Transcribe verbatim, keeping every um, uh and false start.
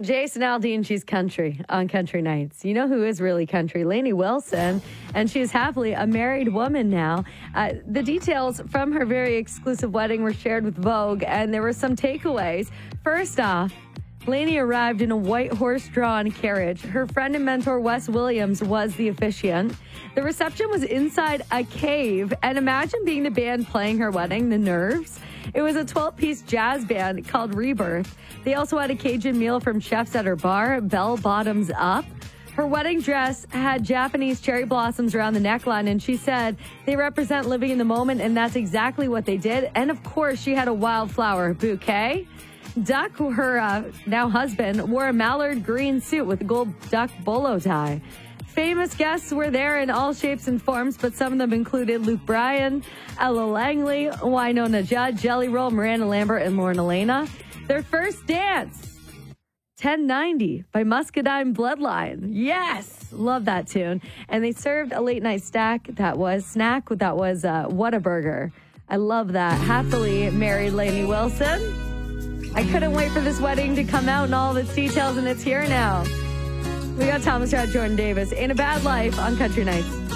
Jason Aldean, she's country on Country Nights. You know who is really country? Lainey Wilson, and she's happily a married woman now. Uh, the details from her very exclusive wedding were shared with Vogue, and there were some takeaways. First off, Lainey arrived in a white horse-drawn carriage. Her friend and mentor, Wes Williams, was the officiant. The reception was inside a cave, and imagine being the band playing her wedding, the Nerves. It was a twelve-piece jazz band called Rebirth. They also had a Cajun meal from chefs at her bar, Bell Bottoms Up. Her wedding dress had Japanese cherry blossoms around the neckline, and she said they represent living in the moment, and that's exactly what they did. And, of course, she had a wildflower bouquet. Duck, her uh, now husband, wore a mallard green suit with a gold duck bolo tie. Famous guests were there in all shapes and forms, but some of them included Luke Bryan, Ella Langley, Winona Judd, Jelly Roll, Miranda Lambert, and Lauren Elena. Their first dance, ten ninety by Muscadine Bloodline. Yes, love that tune. And they served a late night snack that was snack that was uh, Whataburger. I love that. Happily married Lainey Wilson. I couldn't wait for this wedding to come out and all of its details, and it's here now. We got Thomas Rhett, Jordan Davis, In a Bad Life on Country Nights.